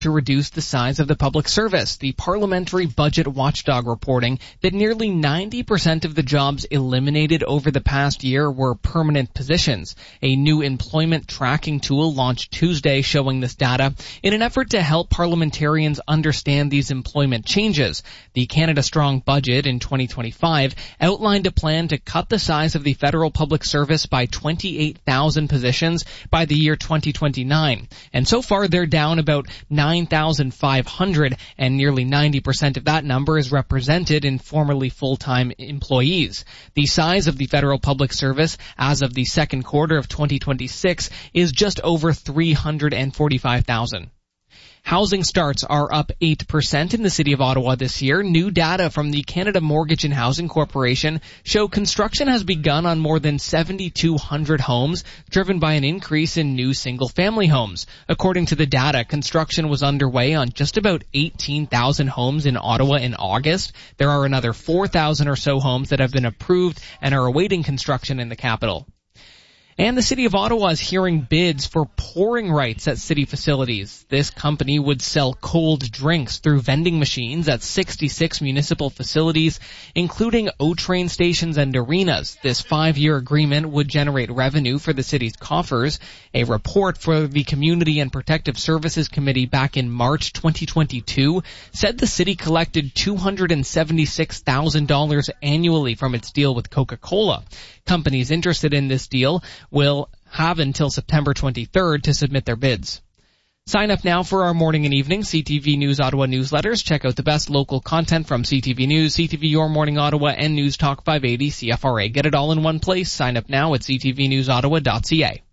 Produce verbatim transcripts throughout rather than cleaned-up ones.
to reduce the size of the public service. The Parliamentary Budget Watchdog reporting that nearly ninety percent of the jobs eliminated over the past year were permanent positions. A new employment tracking tool launched Tuesday showing this data in an effort to help parliamentarians understand these employment changes. The Canada Strong budget in twenty twenty-five outlined a plan to cut the size of the federal public service by twenty-eight thousand positions by the year twenty twenty-nine. And so far they're down about nine thousand five hundred, and nearly ninety percent of that number is represented in formerly full-time employees. The size of the federal public service as of the second quarter of twenty twenty-six is just over three hundred forty-five thousand. Housing starts are up eight percent in the city of Ottawa this year. New data from the Canada Mortgage and Housing Corporation show construction has begun on more than seven thousand two hundred homes, driven by an increase in new single-family homes. According to the data, construction was underway on just about eighteen thousand homes in Ottawa in August. There are another four thousand or so homes that have been approved and are awaiting construction in the capital. And the City of Ottawa is hearing bids for pouring rights at city facilities. This company would sell cold drinks through vending machines at sixty-six municipal facilities, including O-Train stations and arenas. This five-year agreement would generate revenue for the city's coffers. A report for the Community and Protective Services Committee back in March twenty twenty-two said the city collected two hundred seventy-six thousand dollars annually from its deal with Coca-Cola. Companies interested in this deal will have until September twenty-third to submit their bids. Sign up now for our morning and evening C T V News Ottawa newsletters. Check out the best local content from C T V News, C T V Your Morning Ottawa, and News Talk five eighty C F R A. Get it all in one place. Sign up now at c t v news ottawa dot c a.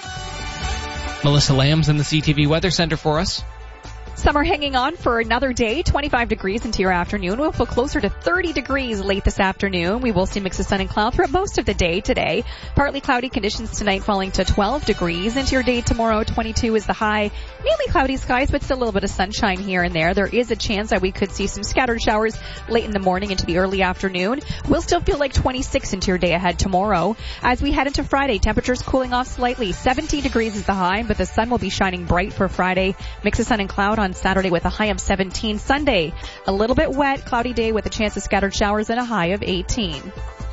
Melissa Lamb's in the C T V Weather Center for us. Summer hanging on for another day, twenty-five degrees into your afternoon. We'll feel closer to thirty degrees late this afternoon. We will see a mix of sun and cloud throughout most of the day today. Partly cloudy conditions tonight, falling to twelve degrees. Into your day tomorrow, twenty-two is the high. Mainly cloudy skies, but still a little bit of sunshine here and there. There is a chance that we could see some scattered showers late in the morning into the early afternoon. We'll still feel like twenty-six into your day ahead tomorrow. As we head into Friday, temperatures cooling off slightly. seventeen degrees is the high, but the sun will be shining bright for Friday. Mix of sun and cloud on Saturday with a high of seventeen. Sunday, a little bit wet, cloudy day with a chance of scattered showers and a high of eighteen.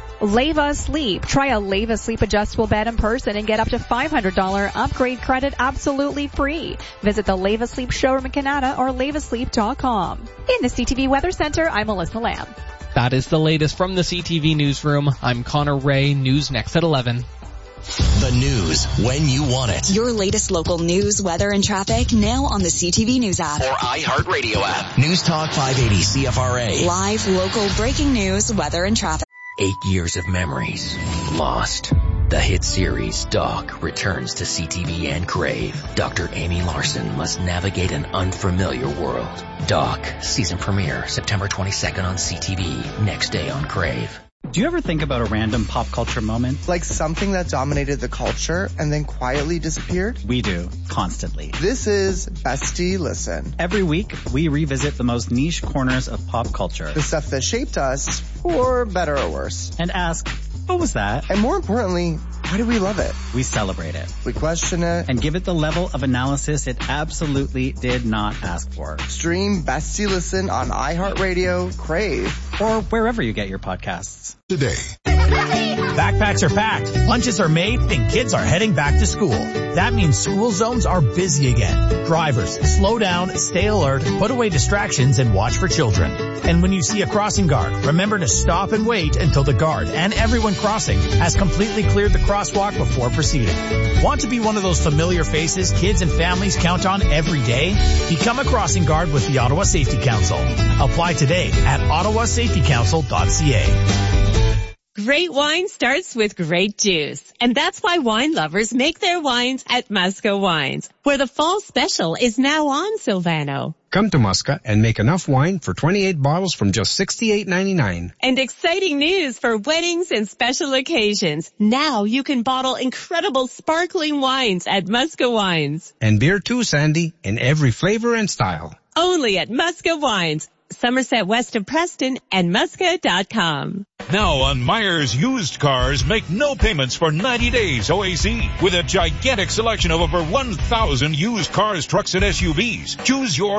Leva Sleep. Try a Leva Sleep adjustable bed in person and get up to five hundred dollars upgrade credit absolutely free. Visit the Leva Sleep showroom in Canada or leva sleep dot com. In the C T V Weather Center, I'm Melissa Lamb. That is the latest from the C T V Newsroom. I'm Connor Ray. News next at eleven. The news when you want it. Your latest local news, weather, and traffic now on the C T V News app. Or iHeartRadio app. News Talk five eighty C F R A. Live, local, breaking news, weather, and traffic. Eight years of memories lost. The hit series Doc returns to C T V and Crave. Doctor Amy Larson must navigate an unfamiliar world. Doc, season premiere September twenty-second on C T V, next day on Crave. Do you ever think about a random pop culture moment? Like something that dominated the culture and then quietly disappeared? We do, constantly. This is Bestie Listen. Every week, we revisit the most niche corners of pop culture. The stuff that shaped us, for better or worse. And ask, what was that? And more importantly, why do we love it? We celebrate it. We question it. And give it the level of analysis it absolutely did not ask for. Stream Bestie Listen on iHeartRadio, Crave, or wherever you get your podcasts. Today. Backpacks are packed, lunches are made, and kids are heading back to school. That means school zones are busy again. Drivers, slow down, stay alert, put away distractions, and watch for children. And when you see a crossing guard, remember to stop and wait until the guard and everyone crossing has completely cleared the crosswalk before proceeding. Want to be one of those familiar faces kids and families count on every day? Become a crossing guard with the Ottawa Safety Council. Apply today at ottawa safety council dot c a. Great wine starts with great juice. And that's why wine lovers make their wines at Musca Wines, where the fall special is now on, Silvano. Come to Musca and make enough wine for twenty-eight bottles from just sixty-eight ninety-nine. And exciting news for weddings and special occasions. Now you can bottle incredible sparkling wines at Musca Wines. And beer too, Sandy, in every flavor and style. Only at Musca Wines, Somerset west of Preston, and musca dot com. Now on Myers Used Cars, make no payments for ninety days O A C with a gigantic selection of over one thousand used cars, trucks, and S U Vs. Choose your